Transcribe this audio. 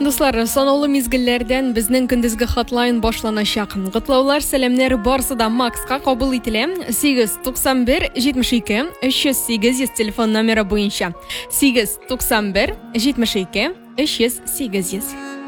Дуслар, санаулы мизгелләрдән безнең көндезге хатлайн башланачак. Котлаулар, сәламнәр барысы да Макска кабул ителә. 891 72 308 телефон номеры буенча. 891 72 308.